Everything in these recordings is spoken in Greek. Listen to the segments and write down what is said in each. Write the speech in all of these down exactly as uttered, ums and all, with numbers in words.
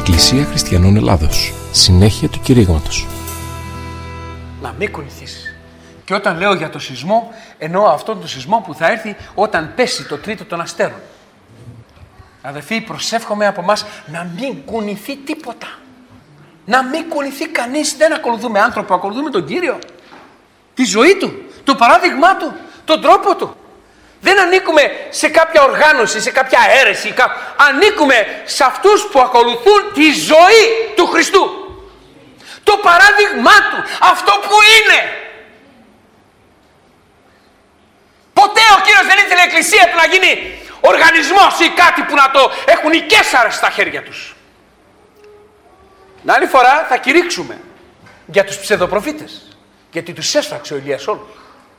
Εκκλησία Χριστιανών Ελλάδος. Συνέχεια του κηρύγματος. Να μην κουνηθείς. Και όταν λέω για το σεισμό, εννοώ αυτόν τον σεισμό που θα έρθει όταν πέσει το τρίτο των αστέρων. Αδελφοί, προσεύχομαι από εμάς να μην κουνηθεί τίποτα. Να μην κουνηθεί κανείς. Δεν ακολουθούμε άνθρωπο, ακολουθούμε τον Κύριο. Τη ζωή Του, το παράδειγμά Του, τον τρόπο Του. Δεν ανήκουμε σε κάποια οργάνωση, σε κάποια αίρεση. Ανήκουμε σε αυτούς που ακολουθούν τη ζωή του Χριστού. Το παράδειγμά Του, αυτό που είναι. Ποτέ ο Κύριος δεν ήθελε η Εκκλησία Του να γίνει οργανισμός ή κάτι που να το έχουν οι Καίσαρες στα χέρια τους. Την άλλη φορά θα κηρύξουμε για τους ψευδοπροφήτες, γιατί τους έσφαξε ο Ηλίας όλους.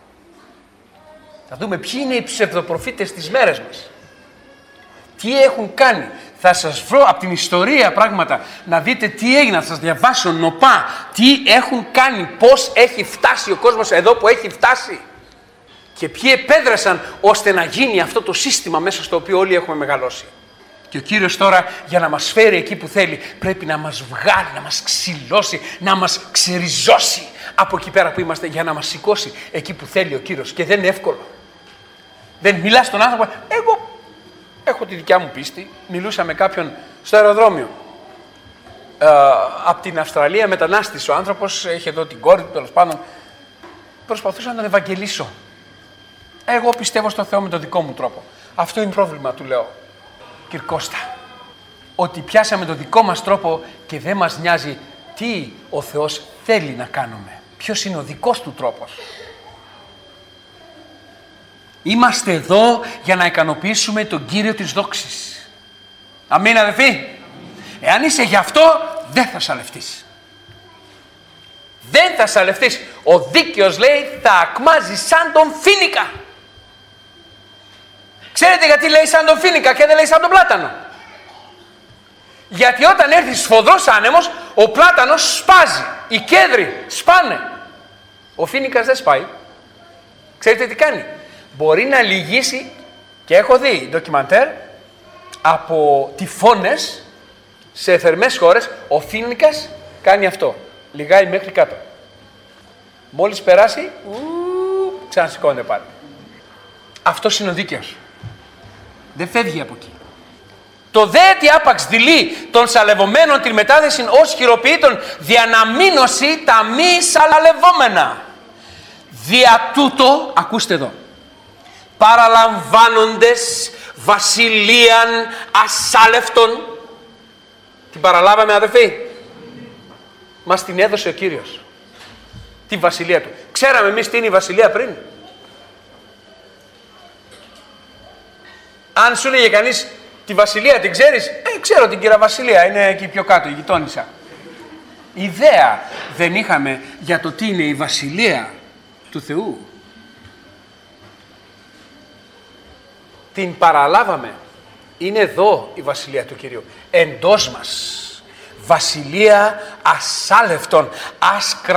Θα δούμε ποιοι είναι οι ψευδοπροφήτες της μέρες μας. Τι έχουν κάνει. Θα σας βρω από την ιστορία πράγματα να δείτε τι έγινε, να σας διαβάσω νοπά τι έχουν κάνει, πώς έχει φτάσει ο κόσμος εδώ που έχει φτάσει και ποιοι επέδρασαν ώστε να γίνει αυτό το σύστημα μέσα στο οποίο όλοι έχουμε μεγαλώσει. Και ο Κύριος τώρα για να μας φέρει εκεί που θέλει πρέπει να μας βγάλει, να μας ξυλώσει, να μας ξεριζώσει από εκεί πέρα που είμαστε για να μας σηκώσει εκεί που θέλει ο Κύριος. Και δεν είναι εύκολο. Δεν μιλάς στον άνθρωπο. Εγώ έχω τη δικιά μου πίστη. Μιλούσα με κάποιον στο αεροδρόμιο. Ε, από την Αυστραλία μετανάστης ο άνθρωπος, είχε εδώ την κόρη του, τέλος πάντων. Προσπαθούσα να τον ευαγγελίσω. Εγώ πιστεύω στο Θεό με τον δικό μου τρόπο. Αυτό είναι πρόβλημα, του λέω. Κύριε Κώστα, ότι πιάσαμε τον δικό μας τρόπο και δεν μας νοιάζει τι ο Θεός θέλει να κάνουμε. Ποιος είναι ο δικός του τρόπος. Είμαστε εδώ για να ικανοποιήσουμε τον Κύριο της δόξης. Αμήν, αδελφοί. Εάν είσαι γι' αυτό, δεν θα σαλευτείς. Δεν θα σαλευτείς. Ο δίκαιος, λέει, θα ακμάζει σαν τον φοίνικα. Ξέρετε γιατί λέει σαν τον φοίνικα και δεν λέει σαν τον πλάτανο. Γιατί όταν έρθει σφοδρός άνεμος, ο πλάτανος σπάζει. Οι κέδροι σπάνε. Ο φοίνικας δεν σπάει. Ξέρετε τι κάνει. Μπορεί να λυγίσει, και έχω δει ντοκιμαντέρ από τυφώνες σε θερμές χώρες. Ο φοίνικας κάνει αυτό. Λιγάει μέχρι κάτω. Μόλις περάσει, ου, ξανασηκώνεται πάλι. Αυτός είναι ο δίκαιος. Δεν φεύγει από εκεί. Το δε τι άπαξ δειλεί των σαλευωμένων την μετάθεση ως χειροποιήτων διαναμήνωση τα μη σαλευόμενα. Δια τούτο, ακούστε εδώ, παραλαμβάνοντες βασιλείαν ασάλευτον. Την παραλάβαμε, αδελφοί. Μας την έδωσε ο Κύριος. Τη βασιλεία Του. Ξέραμε εμείς τι είναι η βασιλεία πριν. Αν σου έλεγε κανείς τη βασιλεία την ξέρεις, ε, ξέρω την κύρα Βασιλεία, είναι εκεί πιο κάτω, η γειτόνισσα. Ιδέα δεν είχαμε για το τι είναι η βασιλεία του Θεού. Την παραλάβαμε. Είναι εδώ η βασιλεία του Κυρίου. Εντός μας. Βασιλεία ασάλευτον. Ας